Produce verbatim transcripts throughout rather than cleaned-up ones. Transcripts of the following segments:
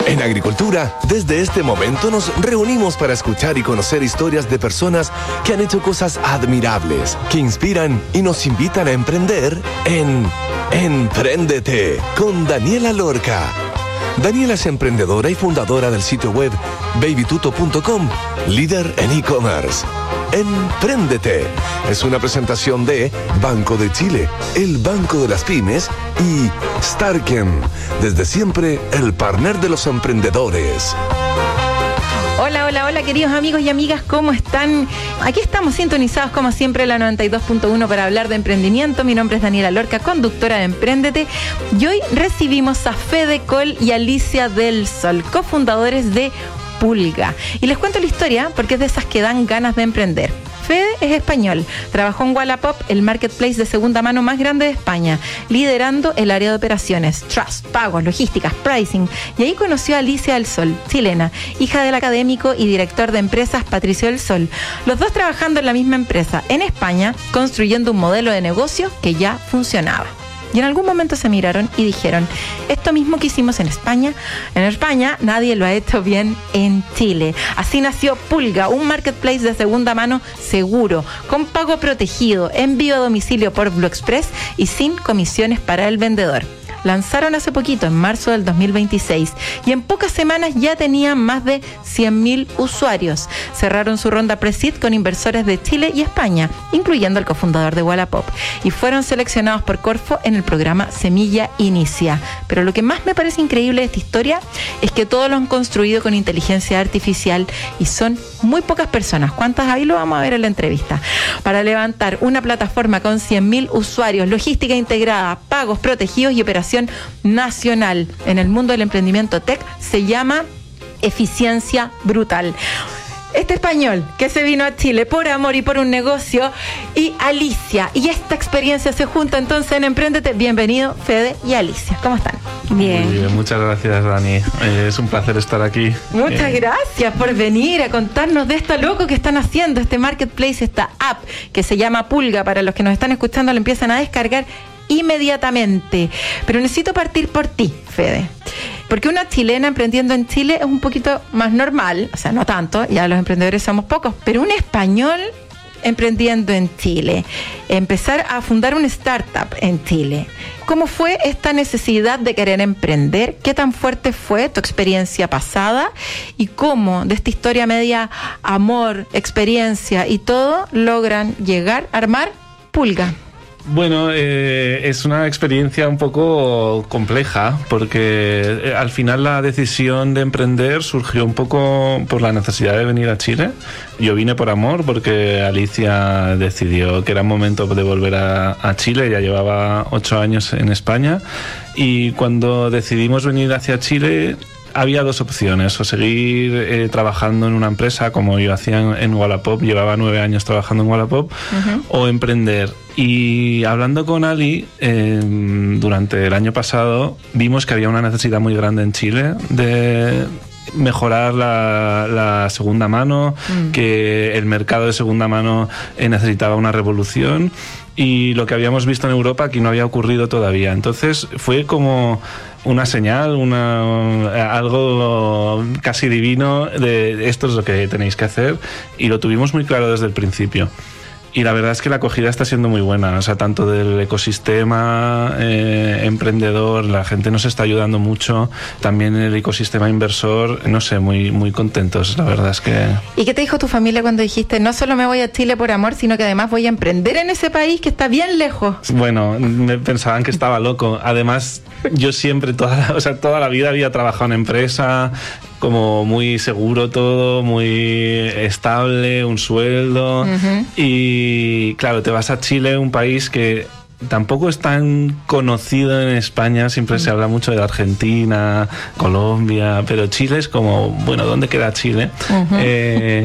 En Agricultura, desde este momento nos reunimos para escuchar y conocer historias de personas que han hecho cosas admirables, que inspiran y nos invitan a emprender en Empréndete con Daniela Lorca. Daniela es emprendedora y fundadora del sitio web baby tuto punto com, líder en e-commerce. Empréndete es una presentación de Banco de Chile, el Banco de las Pymes, y Starken, desde siempre el partner de los emprendedores. Hola, hola, hola, queridos amigos y amigas, ¿cómo están? Aquí estamos sintonizados como siempre en la noventa y dos punto uno para hablar de emprendimiento. Mi nombre es Daniela Lorca, conductora de Empréndete, y hoy recibimos a Fede Coll y Alicia del Sol, cofundadores de Pulga. Y les cuento la historia porque es de esas que dan ganas de emprender. Fede es español, trabajó en Wallapop, el marketplace de segunda mano más grande de España, liderando el área de operaciones, trust, pagos, logísticas, pricing, y ahí conoció a Alicia del Sol, chilena, hija del académico y director de empresas Patricio del Sol, los dos trabajando en la misma empresa en España, construyendo un modelo de negocio que ya funcionaba. Y en algún momento se miraron y dijeron, esto mismo que hicimos en España, en España nadie lo ha hecho bien en Chile. Así nació Pulga, un marketplace de segunda mano seguro, con pago protegido, envío a domicilio por Blue Express y sin comisiones para el vendedor. Lanzaron hace poquito, en marzo del dos mil veintiséis, y en pocas semanas ya tenían más de cien mil usuarios. Cerraron su ronda Pre-Seed con inversores de Chile y España, incluyendo el cofundador de Wallapop, y fueron seleccionados por Corfo en el programa Semilla Inicia. Pero lo que más me parece increíble de esta historia es que todo lo han construido con inteligencia artificial y son muy pocas personas. ¿Cuántas hay? Lo vamos a ver en la entrevista. Para levantar una plataforma con cien mil usuarios, logística integrada, pagos protegidos y operaciones nacional en el mundo del emprendimiento tech, se llama Eficiencia Brutal. Este español que se vino a Chile por amor y por un negocio, y Alicia, y esta experiencia se junta entonces en Empréndete. Bienvenido, Fede y Alicia. ¿Cómo están? Bien. Muy bien, muchas gracias, Dani. Eh, es un placer estar aquí. Muchas eh. gracias por venir a contarnos de esto loco que están haciendo, este marketplace, esta app que se llama Pulga. Para los que nos están escuchando, lo empiezan a descargar inmediatamente. Pero necesito partir por ti, Fede, porque una chilena emprendiendo en Chile es un poquito más normal, o sea, no tanto, ya los emprendedores somos pocos, pero un español emprendiendo en Chile, empezar a fundar una startup en Chile. ¿Cómo fue esta necesidad de querer emprender? ¿Qué tan fuerte fue tu experiencia pasada? ¿Y cómo de esta historia media amor, experiencia y todo logran llegar a armar Pulga? Bueno, eh, es una experiencia un poco compleja porque al final la decisión de emprender surgió un poco por la necesidad de venir a Chile. Yo vine por amor porque Alicia decidió que era momento de volver a, a Chile, ya llevaba ocho años en España, y cuando decidimos venir hacia Chile había dos opciones: o seguir eh, trabajando en una empresa como yo hacía en, en Wallapop, llevaba nueve años trabajando en Wallapop, uh-huh. o emprender. Y hablando con Ali eh, durante el año pasado, vimos que había una necesidad muy grande en Chile de mejorar la, la segunda mano, mm. que el mercado de segunda mano eh, necesitaba una revolución, y lo que habíamos visto en Europa aquí no había ocurrido todavía. Entonces fue como una señal, una, algo casi divino de esto es lo que tenéis que hacer, y lo tuvimos muy claro desde el principio. Y la verdad es que la acogida está siendo muy buena, o sea, tanto del ecosistema eh, emprendedor, la gente nos está ayudando mucho, también el ecosistema inversor, no sé, muy, muy contentos, la verdad es que... ¿Y qué te dijo tu familia cuando dijiste, no solo me voy a Chile por amor, sino que además voy a emprender en ese país que está bien lejos? Bueno, me pensaban que estaba loco. Además, yo siempre, toda la, o sea, toda la vida había trabajado en empresa, como muy seguro todo, muy estable, un sueldo. Uh-huh. Y claro, te vas a Chile, un país que tampoco es tan conocido en España, siempre se habla mucho de Argentina, Colombia, pero Chile es como, bueno, ¿dónde queda Chile? Uh-huh. Eh,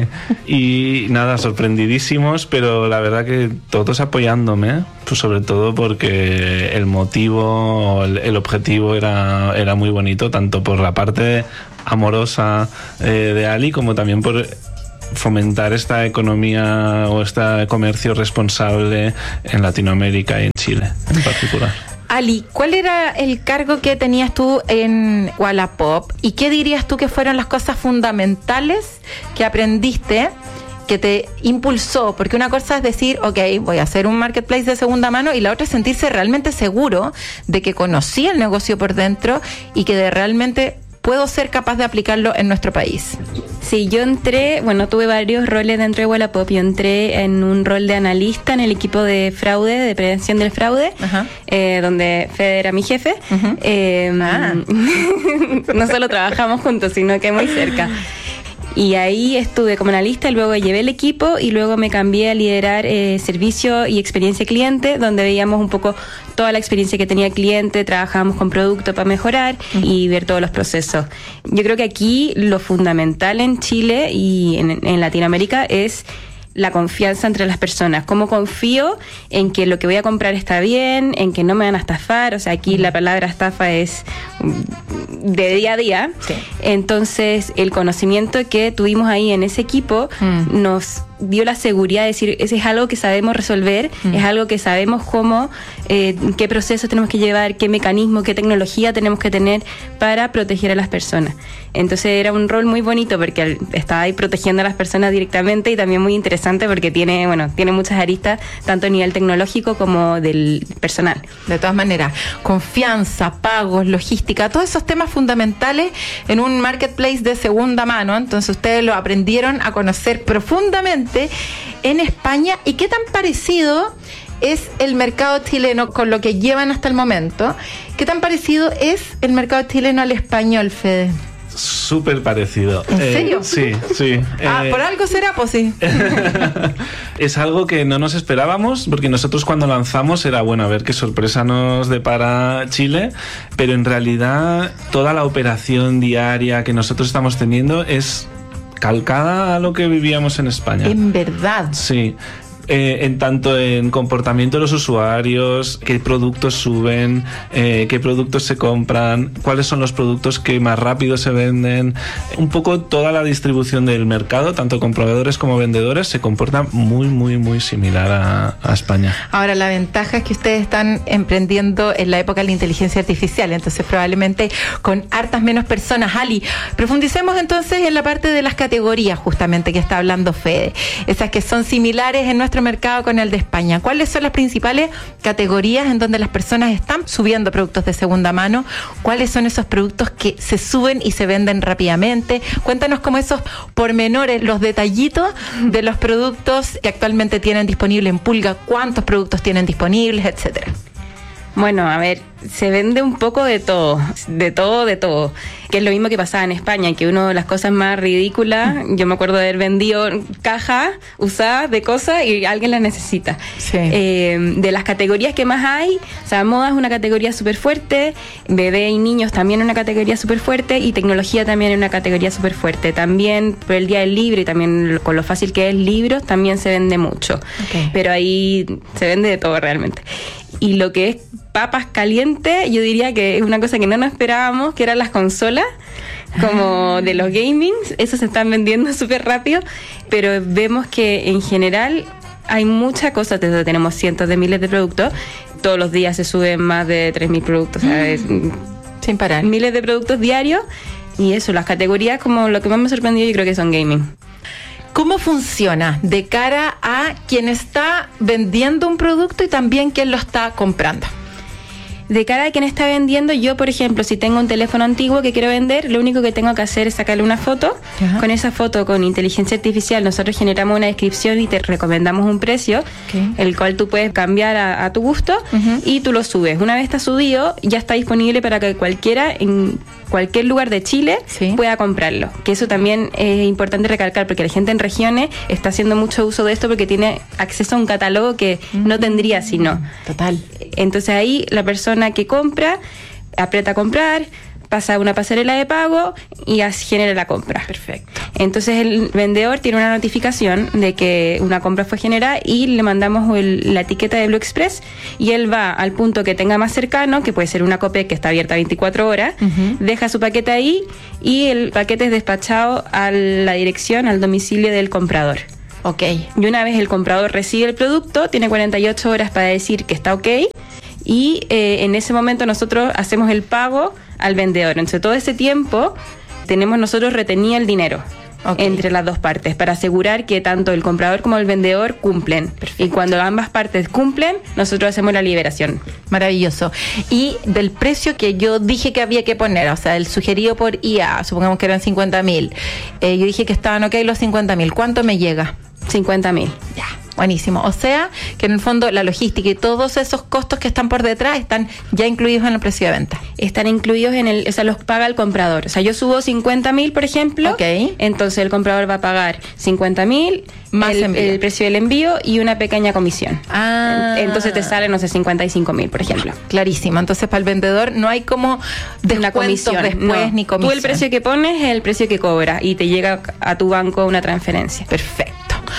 y nada, sorprendidísimos, pero la verdad que todos apoyándome, pues sobre todo porque el motivo, el, el objetivo era, era muy bonito, tanto por la parte amorosa eh, de Ali como también por fomentar esta economía o este comercio responsable en Latinoamérica y en Chile en particular. Ali, ¿cuál era el cargo que tenías tú en Wallapop y qué dirías tú que fueron las cosas fundamentales que aprendiste, que te impulsó? Porque una cosa es decir, ok, voy a hacer un marketplace de segunda mano, y la otra es sentirse realmente seguro de que conocí el negocio por dentro y que de realmente puedo ser capaz de aplicarlo en nuestro país. Sí, yo entré, bueno, tuve varios roles dentro de Wallapop. Yo entré en un rol de analista en el equipo de fraude, de prevención del fraude, eh, donde Fede era mi jefe. Uh-huh. Eh, ah. No solo trabajamos juntos, sino que muy cerca. Y ahí estuve como analista, y luego llevé el equipo y luego me cambié a liderar eh, servicio y experiencia cliente, donde veíamos un poco toda la experiencia que tenía el cliente, trabajábamos con producto para mejorar uh-huh. y ver todos los procesos. Yo creo que aquí lo fundamental en Chile y en, en Latinoamérica es la confianza entre las personas. Cómo confío en que lo que voy a comprar está bien, en que no me van a estafar. O sea, aquí mm. la palabra estafa es de día a día. Sí. Entonces, el conocimiento que tuvimos ahí en ese equipo mm. nos dio la seguridad de decir, ese es algo que sabemos resolver, mm. es algo que sabemos cómo, eh, qué procesos tenemos que llevar, qué mecanismos, qué tecnología tenemos que tener para proteger a las personas. Entonces era un rol muy bonito porque estaba ahí protegiendo a las personas directamente, y también muy interesante porque tiene, bueno, tiene muchas aristas, tanto a nivel tecnológico como del personal. De todas maneras, confianza, pagos, logística, todos esos temas fundamentales en un marketplace de segunda mano. Entonces ustedes lo aprendieron a conocer profundamente en España. ¿Y qué tan parecido es el mercado chileno con lo que llevan hasta el momento? ¿Qué tan parecido es el mercado chileno al español, Fede? Súper parecido. ¿En eh, serio? Sí, sí. Ah, eh, por algo será, pues sí. Es algo que no nos esperábamos, porque nosotros cuando lanzamos era, bueno, a ver qué sorpresa nos depara Chile, pero en realidad toda la operación diaria que nosotros estamos teniendo es calcada a lo que vivíamos en España. En verdad. Sí. Eh, en tanto en comportamiento de los usuarios, qué productos suben, eh, qué productos se compran, cuáles son los productos que más rápido se venden. Un poco toda la distribución del mercado, tanto con proveedores como vendedores, se comporta muy, muy, muy similar a, a España. Ahora, la ventaja es que ustedes están emprendiendo en la época de la inteligencia artificial, entonces probablemente con hartas menos personas. Ali, profundicemos entonces en la parte de las categorías justamente que está hablando Fede, esas que son similares en nuestro mercado con el de España. ¿Cuáles son las principales categorías en donde las personas están subiendo productos de segunda mano? ¿Cuáles son esos productos que se suben y se venden rápidamente? Cuéntanos como esos pormenores, los detallitos de los productos que actualmente tienen disponible en Pulga, cuántos productos tienen disponibles, etcétera. Bueno, a ver, se vende un poco de todo, de todo, de todo. Que es lo mismo que pasaba en España, que una de las cosas más ridículas, yo me acuerdo de haber vendido cajas usadas de cosas y alguien las necesita. Sí. Eh, de las categorías que más hay, o sea, moda es una categoría súper fuerte, bebé y niños también una categoría súper fuerte, y tecnología también es una categoría súper fuerte. También por el Día del Libro y también con lo fácil que es libros, también se vende mucho. Okay. Pero ahí se vende de todo realmente. Y lo que es papas calientes, yo diría que es una cosa que no nos esperábamos, que eran las consolas, como de los gaming, esos se están vendiendo súper rápido, pero vemos que en general hay mucha cosa, tenemos cientos de miles de productos, todos los días se suben más de tres mil productos, o sea, es, sin parar. Miles de productos diarios, y eso, las categorías como lo que más me sorprendió yo creo que son gaming. ¿Cómo funciona de cara a quien está vendiendo un producto y también quien lo está comprando? De cara a quien está vendiendo, yo por ejemplo, si tengo un teléfono antiguo que quiero vender, lo único que tengo que hacer es sacarle una foto. Ajá. Con esa foto, con inteligencia artificial, nosotros generamos una descripción y te recomendamos un precio, okay, el cual tú puedes cambiar a, a tu gusto, uh-huh, y tú lo subes. Una vez está subido, ya está disponible para que cualquiera en cualquier lugar de Chile, sí, pueda comprarlo. Que eso también es importante recalcar, porque la gente en regiones está haciendo mucho uso de esto porque tiene acceso a un catálogo que uh-huh no tendría si no. Total. Entonces ahí la persona que compra aprieta a comprar, pasa una pasarela de pago y así genera la compra. Perfecto. Entonces el vendedor tiene una notificación de que una compra fue generada y le mandamos el, la etiqueta de Blue Express, y él va al punto que tenga más cercano, que puede ser una Copec que está abierta veinticuatro horas, uh-huh, deja su paquete ahí y el paquete es despachado a la dirección, al domicilio del comprador. Ok. Y una vez el comprador recibe el producto, tiene cuarenta y ocho horas para decir que está ok, y eh, en ese momento nosotros hacemos el pago al vendedor. Entonces todo ese tiempo tenemos nosotros retenido el dinero. Okay. Entre las dos partes, para asegurar que tanto el comprador como el vendedor cumplen. Perfecto. Y cuando ambas partes cumplen, nosotros hacemos la liberación. Maravilloso. Y del precio que yo dije que había que poner, o sea, el sugerido por I A, supongamos que eran cincuenta mil, eh, yo dije que estaban ok los cincuenta mil, ¿cuánto me llega? cincuenta mil. Ya. Buenísimo. O sea, que en el fondo la logística y todos esos costos que están por detrás están ya incluidos en el precio de venta. Están incluidos en el, o sea, los paga el comprador. O sea, yo subo cincuenta mil, por ejemplo. Ok. Entonces el comprador va a pagar cincuenta mil más el, el precio del envío y una pequeña comisión. Ah. Entonces te sale, no sé, cincuenta y cinco mil, por ejemplo. Clarísimo. Entonces para el vendedor no hay como una comisión después no. ni comisión. Tú el precio que pones es el precio que cobra y te llega a tu banco una transferencia. Perfecto.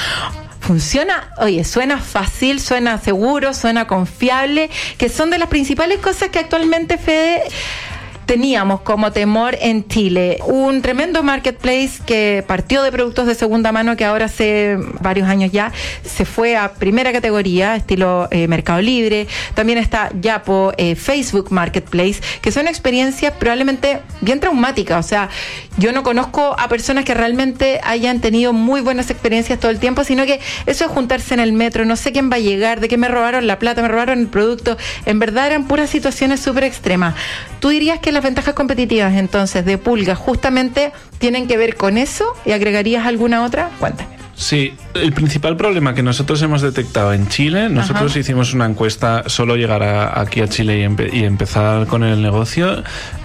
Funciona, oye, suena fácil, suena seguro, suena confiable, que son de las principales cosas que actualmente, Fede, teníamos como temor en Chile. Un tremendo marketplace que partió de productos de segunda mano, que ahora hace varios años ya se fue a primera categoría, estilo eh, Mercado Libre. También está Yapo, eh, Facebook Marketplace, que son experiencias probablemente bien traumáticas. O sea, yo no conozco a personas que realmente hayan tenido muy buenas experiencias todo el tiempo, sino que eso es juntarse en el metro, no sé quién va a llegar, de que me robaron la plata, me robaron el producto. En verdad eran puras situaciones súper extremas. ¿Tú dirías que las ventajas competitivas entonces de Pulga justamente tienen que ver con eso? ¿Y agregarías alguna otra? Cuéntame. Sí, el principal problema que nosotros hemos detectado en Chile, nosotros Ajá. hicimos una encuesta, solo llegar a, aquí a Chile y, empe- y empezar con el negocio,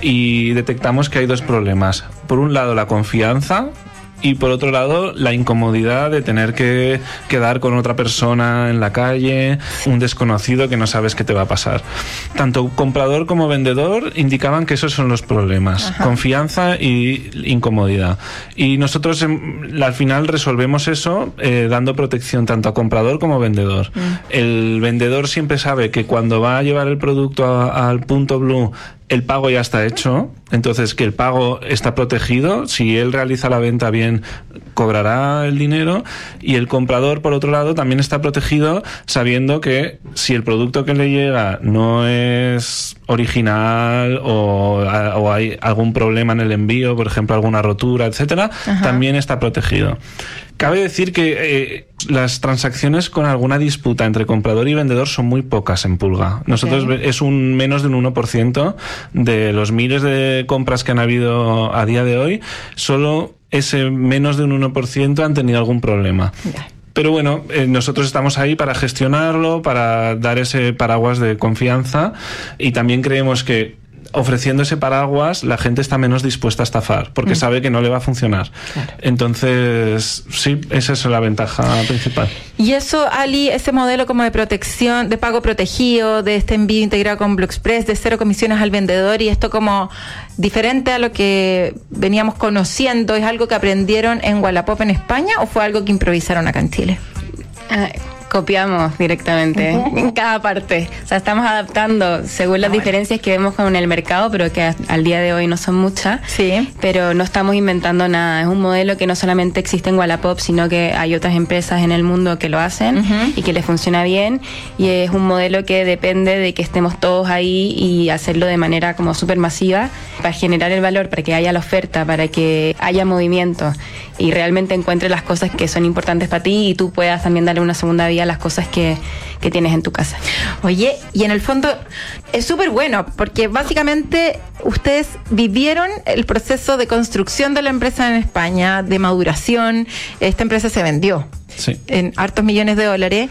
y detectamos que hay dos problemas. Por un lado, la confianza, y por otro lado, la incomodidad de tener que quedar con otra persona en la calle, un desconocido que no sabes qué te va a pasar. Tanto comprador como vendedor indicaban que esos son los problemas. Ajá. Confianza y incomodidad. Y nosotros en, al final resolvemos eso eh, dando protección tanto a comprador como vendedor. Mm. El vendedor siempre sabe que cuando va a llevar el producto a, al punto blue, el pago ya está hecho, entonces que el pago está protegido. Si él realiza la venta bien, cobrará el dinero, y el comprador, por otro lado, también está protegido sabiendo que si el producto que le llega no es original o, o hay algún problema en el envío, por ejemplo alguna rotura, etcétera, Ajá. también está protegido. Cabe decir que eh, las transacciones con alguna disputa entre comprador y vendedor son muy pocas en Pulga. Nosotros okay. es un menos de un uno por ciento de los miles de compras que han habido a día de hoy. Solo ese menos de un uno por ciento han tenido algún problema. Yeah. Pero bueno, eh, nosotros estamos ahí para gestionarlo, para dar ese paraguas de confianza, y también creemos que ofreciendo ese paraguas la gente está menos dispuesta a estafar porque mm. sabe que no le va a funcionar. Claro. Entonces, sí, esa es la ventaja principal. Y eso, Ali, ese modelo como de protección, de pago protegido, de este envío integrado con Blue Express, de cero comisiones al vendedor, y esto como diferente a lo que veníamos conociendo, ¿es algo que aprendieron en Wallapop en España o fue algo que improvisaron acá en Chile? Ah, copiamos directamente uh-huh. en cada parte. O sea, estamos adaptando según las ah, diferencias bueno. que vemos con el mercado, pero que al día de hoy no son muchas. Sí. Pero no estamos inventando nada. Es un modelo que no solamente existe en Wallapop, sino que hay otras empresas en el mundo que lo hacen uh-huh. y que les funciona bien. Y es un modelo que depende de que estemos todos ahí y hacerlo de manera como súper masiva para generar el valor, para que haya la oferta, para que haya movimiento y realmente encuentres las cosas que son importantes para ti y tú puedas también darle una segunda vía a las cosas que, que tienes en tu casa. Oye, y en el fondo es súper bueno porque básicamente ustedes vivieron el proceso de construcción de la empresa en España, de maduración. Esta empresa se vendió sí. en hartos millones de dólares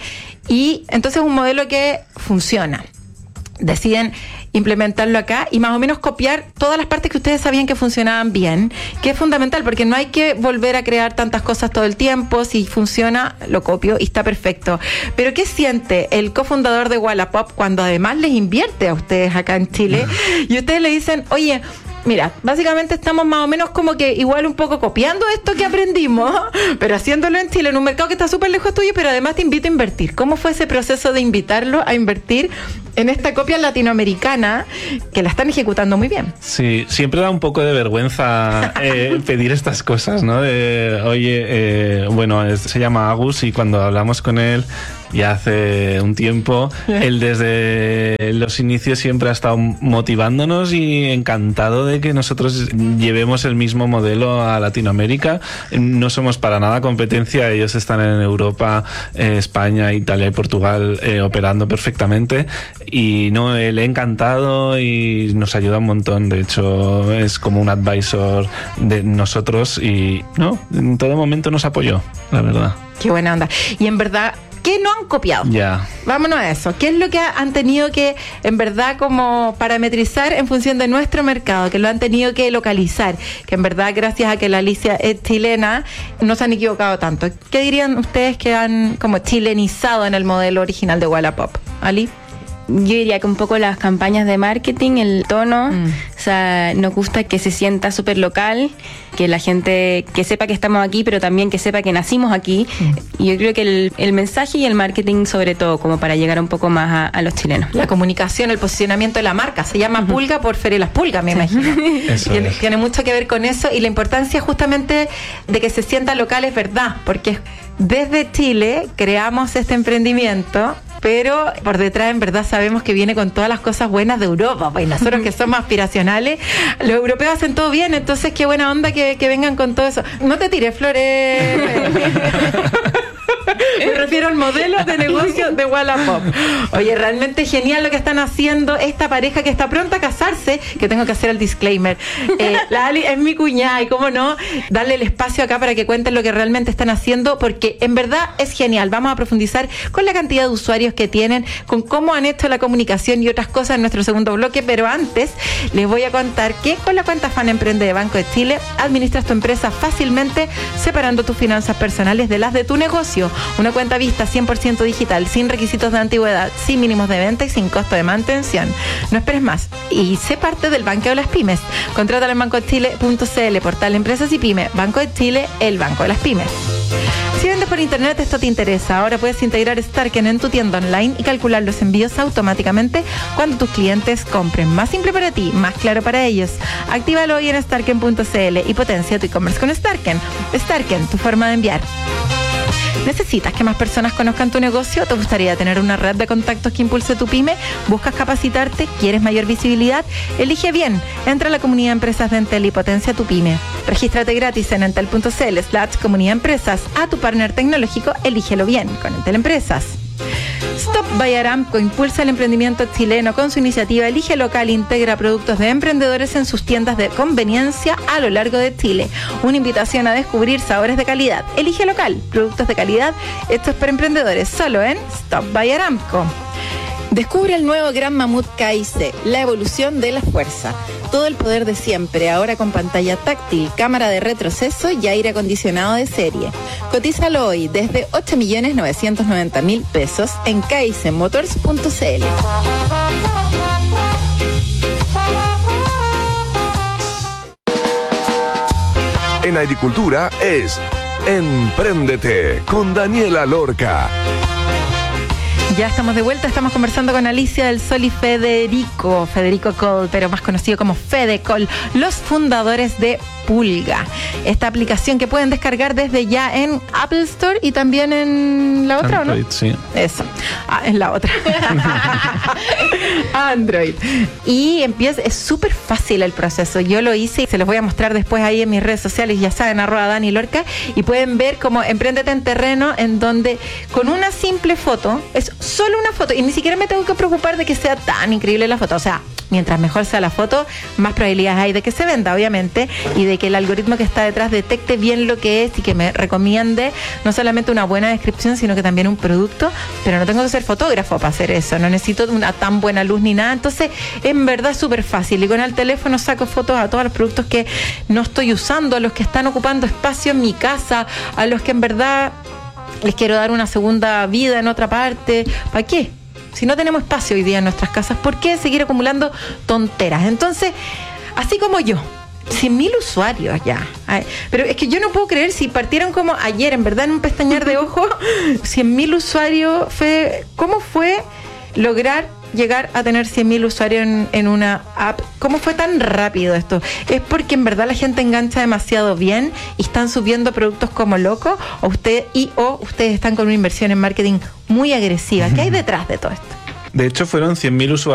y entonces es un modelo que funciona. Deciden implementarlo acá y más o menos copiar todas las partes que ustedes sabían que funcionaban bien, que es fundamental porque no hay que volver a crear tantas cosas todo el tiempo. Si funciona, lo copio y está perfecto. Pero ¿qué siente el cofundador de Wallapop cuando además les invierte a ustedes acá en Chile y ustedes le dicen, oye, mira, básicamente estamos más o menos como que igual un poco copiando esto que aprendimos, pero haciéndolo en Chile, en un mercado que está súper lejos tuyo, pero además te invito a invertir? ¿Cómo fue ese proceso de invitarlo a invertir en esta copia latinoamericana que la están ejecutando muy bien? Sí, siempre da un poco de vergüenza eh, pedir estas cosas, ¿no? De, oye, eh, bueno, es, se llama Agus y cuando hablamos con él ya hace un tiempo. Él desde los inicios siempre ha estado motivándonos y encantado de que nosotros llevemos el mismo modelo a Latinoamérica. No somos para nada competencia, ellos están en Europa, eh, España, Italia y Portugal eh, operando perfectamente, y no, él ha encantado y nos ayuda un montón. De hecho, es como un advisor de nosotros y no, en todo momento nos apoyó, la verdad. Qué buena onda. Y en verdad, ¿qué no han copiado? Ya. Yeah. Vámonos a eso. ¿Qué es lo que han tenido que, en verdad, como parametrizar en función de nuestro mercado? Que lo han tenido que localizar. Que en verdad, gracias a que la Alicia es chilena, no se han equivocado tanto. ¿Qué dirían ustedes que han como chilenizado en el modelo original de Wallapop? ¿Ali? Yo diría que un poco las campañas de marketing, el tono, mm. o sea, nos gusta que se sienta súper local, que la gente que sepa que estamos aquí, pero también que sepa que nacimos aquí. Mm. Y yo creo que el, el mensaje y el marketing sobre todo, como para llegar un poco más a, a los chilenos. La comunicación, el posicionamiento de la marca, se llama uh-huh. Pulga por Feria Las Pulgas, me sí. imagino. Tiene, tiene mucho que ver con eso, y la importancia justamente de que se sienta local es verdad, porque desde Chile creamos este emprendimiento, pero por detrás en verdad sabemos que viene con todas las cosas buenas de Europa, pues nosotros que somos aspiracionales, los europeos hacen todo bien, entonces qué buena onda que, que vengan con todo eso. No te tires flores. Me refiero al modelo de negocio de Wallapop. Oye, realmente genial lo que están haciendo esta pareja que está pronta a casarse, que tengo que hacer el disclaimer. Eh, la Ali es mi cuñada y cómo no, darle el espacio acá para que cuenten lo que realmente están haciendo, porque en verdad es genial. Vamos a profundizar con la cantidad de usuarios que tienen, con cómo han hecho la comunicación y otras cosas en nuestro segundo bloque, pero antes les voy a contar que con la cuenta Fan Emprende de Banco de Chile administras tu empresa fácilmente, separando tus finanzas personales de las de tu negocio. Una cuenta vista cien por ciento digital, sin requisitos de antigüedad, sin mínimos de venta y sin costo de mantención. No esperes más y sé parte del banco de las pymes. Contrátalo en banco de chile punto c l, portal Empresas y Pyme. Banco de Chile, el banco de las pymes. Si vendes por internet, esto te interesa. Ahora puedes integrar Starken en tu tienda online y calcular los envíos automáticamente cuando tus clientes compren. Más simple para ti, más claro para ellos. Actívalo hoy en starken punto c l y potencia tu e-commerce con Starken. Starken, tu forma de enviar. ¿Necesitas que más personas conozcan tu negocio? ¿Te gustaría tener una red de contactos que impulse tu pyme? ¿Buscas capacitarte? ¿Quieres mayor visibilidad? Elige bien. Entra a la comunidad de empresas de Entel y potencia tu pyme. Regístrate gratis en entel punto c l slash comunidad empresas. A tu partner tecnológico, elígelo bien con Entel Empresas. Stop by Aramco impulsa el emprendimiento chileno con su iniciativa Elige Local, integra productos de emprendedores en sus tiendas de conveniencia a lo largo de Chile. Una invitación a descubrir sabores de calidad. Elige Local, productos de calidad hechos por emprendedores, solo en Stop by Aramco. Descubre el nuevo Gran Mamut K I C, la evolución de la fuerza. Todo el poder de siempre, ahora con pantalla táctil, cámara de retroceso y aire acondicionado de serie. Cotízalo hoy desde ocho millones novecientos noventa mil pesos en k i c motors punto c l. En agricultura es Empréndete con Daniela Lorca. Ya estamos de vuelta, estamos conversando con Alicia del Sol y Federico, Federico Cole, pero más conocido como Fedecol, los fundadores de Pulga, esta aplicación que pueden descargar desde ya en Apple Store y también en la otra, Android, ¿o no? Sí. Eso, ah, en la otra. Android. Y empieza, es súper fácil el proceso. Yo lo hice y se los voy a mostrar después ahí en mis redes sociales, ya saben, arroba Dani Lorca, y pueden ver cómo Empréndete en terreno, en donde con una simple foto, es solo una foto, y ni siquiera me tengo que preocupar de que sea tan increíble la foto. O sea, mientras mejor sea la foto, más probabilidades hay de que se venda, obviamente, y de que el algoritmo que está detrás detecte bien lo que es y que me recomiende no solamente una buena descripción, sino que también un producto. Pero no tengo que ser fotógrafo para hacer eso, no necesito una tan buena luz ni nada. Entonces, en verdad es súper fácil, y con el teléfono saco fotos a todos los productos que no estoy usando, a los que están ocupando espacio en mi casa, a los que en verdad les quiero dar una segunda vida en otra parte. ¿Para qué? Si no tenemos espacio hoy día en nuestras casas, ¿por qué seguir acumulando tonteras? Entonces, así como yo, cien mil usuarios ya. Ay, pero es que yo no puedo creer, si partieron como ayer, en verdad, en un pestañear de ojo, cien mil usuarios. Fue, ¿cómo fue lograr llegar a tener cien mil usuarios en, en una app? ¿Cómo fue tan rápido esto? ¿Es porque en verdad la gente engancha demasiado bien y están subiendo productos como locos? ¿O usted y o ustedes están con una inversión en marketing muy agresiva? ¿Qué hay detrás de todo esto? De hecho, fueron cien mil usuarios